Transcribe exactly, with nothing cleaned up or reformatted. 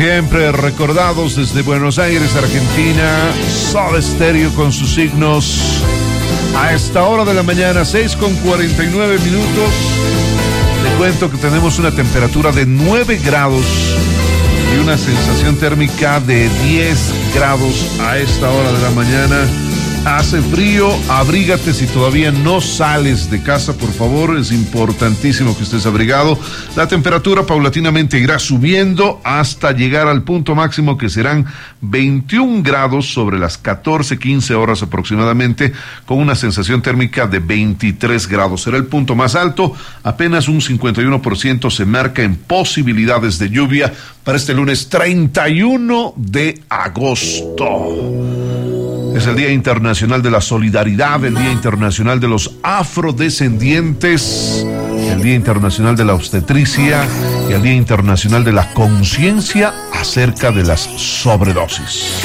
Siempre recordados desde Buenos Aires, Argentina, Soda Stereo con sus signos. A esta hora de la mañana, seis con cuarenta y nueve minutos. Te cuento que tenemos una temperatura de nueve grados y una sensación térmica de diez grados a esta hora de la mañana. Hace frío, abrígate si todavía no sales de casa, por favor, es importantísimo que estés abrigado. La temperatura paulatinamente irá subiendo hasta llegar al punto máximo, que serán veintiún grados sobre las catorce, quince horas aproximadamente, con una sensación térmica de veintitrés grados. Será el punto más alto, apenas un cincuenta y uno por ciento se marca en posibilidades de lluvia para este lunes treinta y uno de agosto. Es el Día Internacional de la Solidaridad, el Día Internacional de los Afrodescendientes, el Día Internacional de la Obstetricia y el Día Internacional de la Conciencia acerca de las sobredosis.